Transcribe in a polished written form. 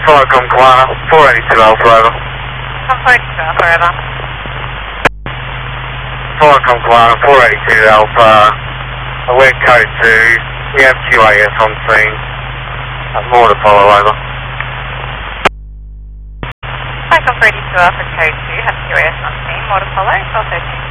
Falcon Koala, 482 Alpha, over. 482 Alpha, over. Falcon Koala, 482 Alpha, we're code 2, we have QAS on scene, more to follow, over. Falcon 482 Alpha, code 2, have QAS on scene, more to follow, 1213.